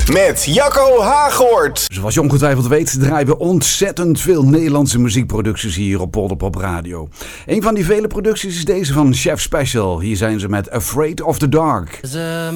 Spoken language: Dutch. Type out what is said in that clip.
met Jacco Hagoort. Zoals je ongetwijfeld weet draaien we ontzettend veel Nederlandse muziekproducties hier op Polderpop Radio. Een van die vele producties is deze van Chef Special. Hier zijn ze met Afraid of the Dark. There's a